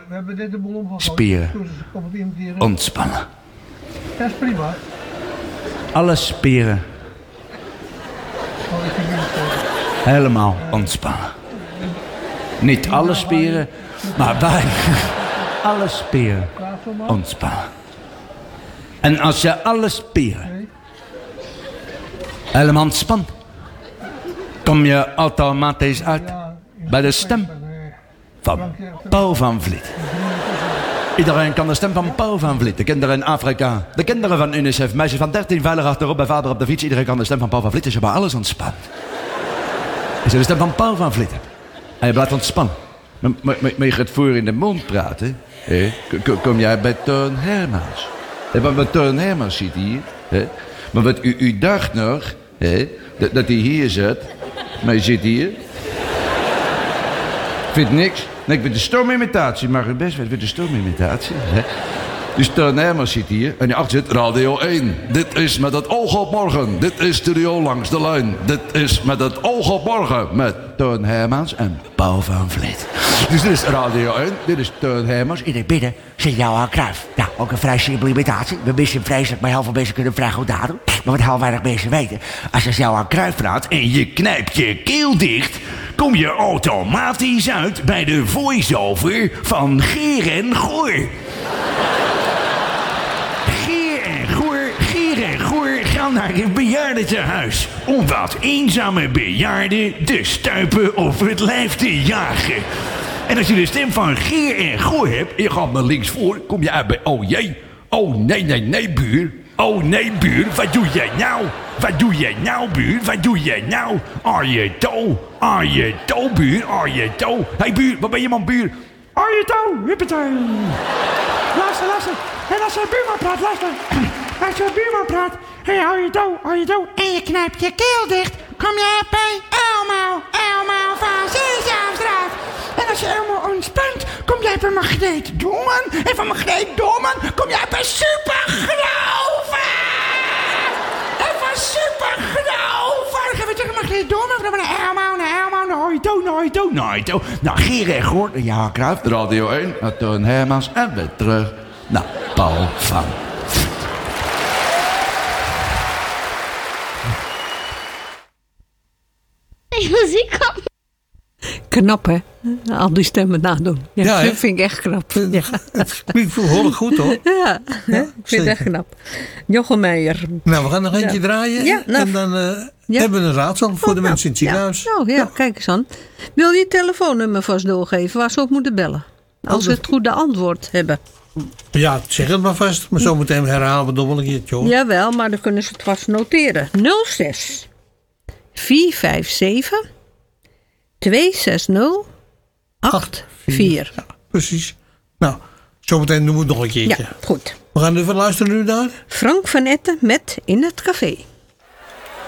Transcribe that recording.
We hebben dit de boel omgegooid. Spieren. Ontspannen. Ja, is prima. Alle spieren. Helemaal ontspannen. Niet alle spieren, maar wij. Alle spieren ontspannen. En als je alle spieren helemaal ontspant, kom je automatisch uit bij de stem van Paul van Vliet. Iedereen kan de stem van Paul van Vliet. De kinderen in Afrika, de kinderen van UNICEF, meisjes van 13 veilig achterop bij vader op de fiets. Iedereen kan de stem van Paul van Vliet, dus je bij alles ontspant. Als je de stem van Paul van Vliet hebt en je blijft ontspannen, maar je gaat voor in de mond praten, kom jij bij Toon Hermans. Want Toon Hermans zit hier. Maar wat u dacht nog, dat hij hier zat, maar je zit hier. Vindt niks. Nee, ik vind de stoomimitatie, maar het best wel. Ik vind de stoomimitatie. Dus Toon Hermans zit hier en achter zit Radio 1. Dit is met het oog op morgen. Dit is Studio Langs de Lijn. Dit is met het oog op morgen. Met Toon Hermans en Paul van Vliet. Dus dit is Radio 1. Dit is Toon Hermans. In het midden zit Johan Cruijff. Nou, ook een vrij simpele imitatie. We missen hem vreselijk, maar heel veel mensen kunnen hem vrij goed nadoen. Maar wat heel weinig mensen weten. Als je Johan Cruijff praat en je knijpt je keel dicht, kom je automatisch uit bij de voice-over van Geer en Goor. Geer en Goor gaan naar een bejaardentehuis om wat eenzame bejaarden de stuipen op het lijf te jagen. En als je de stem van Geer en Goor hebt en je gaat naar links voor, kom je uit bij oh jee, oh nee buur, oh nee buur, wat doe jij nou? Wat doe jij nou buur, wat doe jij nou? Arje to buur, Arje to. Hey buur, wat ben je man buur? Arje to, huppatee. Luister. En als je buurman praat, luister. Als je buurman praat, hey Arje to. En je knijpt je keel dicht, kom je bij Elmo van Sesamstraat. En als je helemaal ontspant, kom jij bij Magneet Doorman. En van Magneet Doorman kom jij bij Super Grover. En van Super Grover gaan we terug naar Magneet Doorman. Dan gaan we naar Elmo, naar Hoito. Nou, Geer en Goor, ja, Cruijff, Radio 1, naar Toon Hermans en weer terug naar Paul van Vliet. Muziek op. Knap, hè? Al die stemmen nadoen. Ja, dat vind ik echt knap. Ja. Ik hoor het goed, hoor. Ja, ik vind het echt knap. Jochem Meijer. Nou, we gaan nog eentje draaien. Ja, nou, en dan hebben we een raadsel voor de mensen in het ziekenhuis. Ja, kijk eens aan. Wil je het telefoonnummer vast doorgeven waar ze op moeten bellen? Als ze het goede antwoord hebben. Ja, zeg het maar vast. Maar zometeen herhalen we nog wel een keertje, hoor. Jawel, maar dan kunnen ze het vast noteren. 06 457 260 84. Ja, precies. Nou, zometeen doen we het nog een keertje. Ja, goed. We gaan even luisteren nu naar Frank van Etten met In het Café.